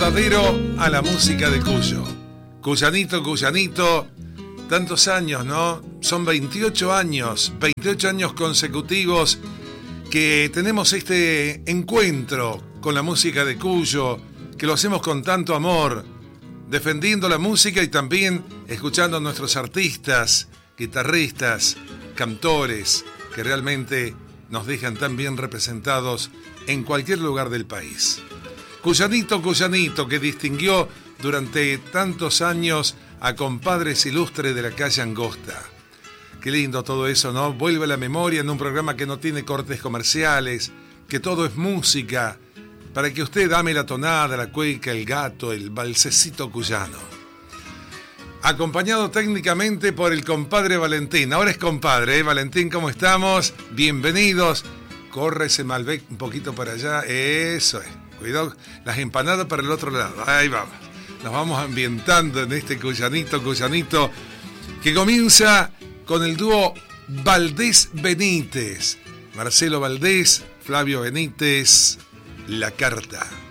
verdadero a la música de Cuyo. Cuyanito, Cuyanito, tantos años, ¿no? Son 28 años consecutivos que tenemos este encuentro con la música de Cuyo, que lo hacemos con tanto amor, defendiendo la música y también escuchando a nuestros artistas, guitarristas, cantores, que realmente nos dejan tan bien representados en cualquier lugar del país. Cuyanito, Cuyanito, que distinguió durante tantos años a compadres ilustres de la calle Angosta. Qué lindo todo eso, ¿no? Vuelve a la memoria en un programa que no tiene cortes comerciales, que todo es música, para que usted ame la tonada, la cueca, el gato, el balsecito cuyano. Acompañado técnicamente por el compadre Valentín. Ahora es compadre, ¿eh? Valentín, ¿cómo estamos? Bienvenidos. Corre ese Malbec un poquito para allá. Eso es. Cuidado, las empanadas para el otro lado. Ahí vamos. Nos vamos ambientando en este Cuyanito, Cuyanito, que comienza con el dúo Valdés Benítez. Marcelo Valdés, Flavio Benítez, La Carta.